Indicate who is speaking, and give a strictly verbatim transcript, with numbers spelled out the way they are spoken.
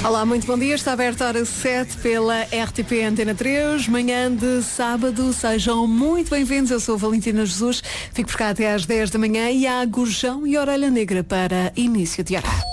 Speaker 1: Olá, muito bom dia. Está aberta a hora sete pela R T P Antena três, manhã de sábado. Sejam muito bem-vindos. Eu sou a Valentina Jesus. Fico por cá até às dez da manhã e há Gurjão e Orelha Negra para início de hora.